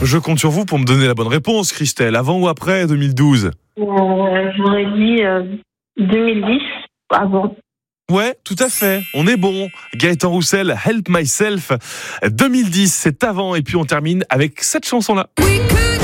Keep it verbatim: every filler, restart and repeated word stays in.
Je compte sur vous pour me donner la bonne réponse, Christelle. Avant ou après deux mille douze? Euh, j'aurais dit euh, deux mille dix, avant. Ouais, tout à fait. On est bon. Gaëtan Roussel, Help Myself. deux mille dix, c'est avant. Et puis on termine avec cette chanson-là. We could